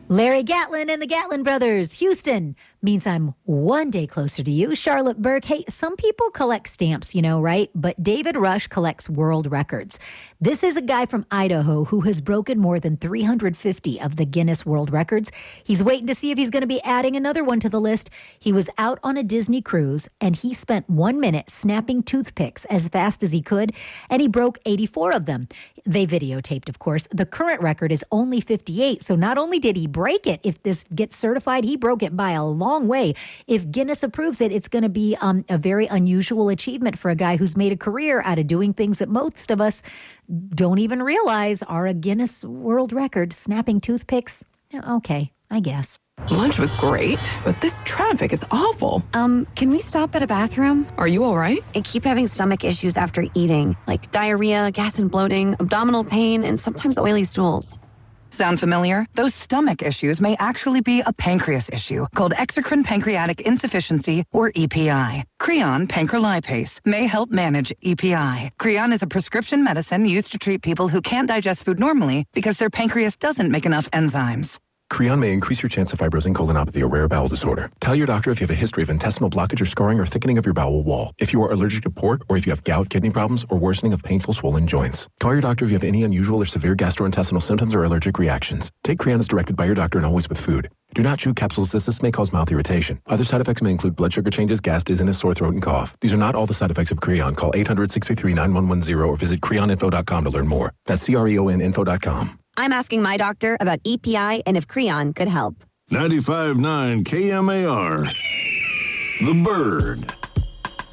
Larry Gatlin and the Gatlin brothers. Houston means I'm one day closer to you. Charlotte Burke. Hey, some people collect stamps, right? But David Rush collects world records. This is a guy from Idaho who has broken more than 350 of the Guinness World Records. He's waiting to see if he's going to be adding another one to the list. He was out on a Disney cruise and he spent 1 minute snapping toothpicks as fast as he could, and he broke 84 of them. They videotaped, of course. The current record is only 58. So not only did he break it, if this gets certified, he broke it by a long way. If Guinness approves it, it's going to be a very unusual achievement for a guy who's made a career out of doing things that most of us don't even realize are a Guinness World Record. Snapping toothpicks? Okay, I guess. Lunch was great, but this traffic is awful. Can we stop at a bathroom? Are you all right? I keep having stomach issues after eating, like diarrhea, gas and bloating, abdominal pain, and sometimes oily stools. Sound familiar? Those stomach issues may actually be a pancreas issue called exocrine pancreatic insufficiency, or EPI. Creon pancrelipase may help manage EPI. Creon is a prescription medicine used to treat people who can't digest food normally because their pancreas doesn't make enough enzymes. Creon may increase your chance of fibrosing colonopathy, a rare bowel disorder. Tell your doctor if you have a history of intestinal blockage or scarring or thickening of your bowel wall, if you are allergic to pork, or if you have gout, kidney problems, or worsening of painful swollen joints. Call your doctor if you have any unusual or severe gastrointestinal symptoms or allergic reactions. Take Creon as directed by your doctor and always with food. Do not chew capsules as this may cause mouth irritation. Other side effects may include blood sugar changes, gas, dizziness, sore throat, and cough. These are not all the side effects of Creon. Call 800-633-9110 or visit creoninfo.com to learn more. That's creoninfo.com. I'm asking my doctor about EPI and if Creon could help. 95.9 KMAR. The Bird.